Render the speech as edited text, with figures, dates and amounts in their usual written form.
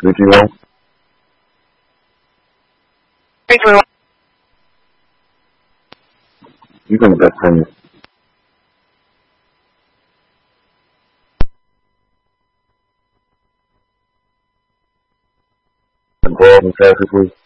video. Thank you. You can best friend. Go ahead and say it, please.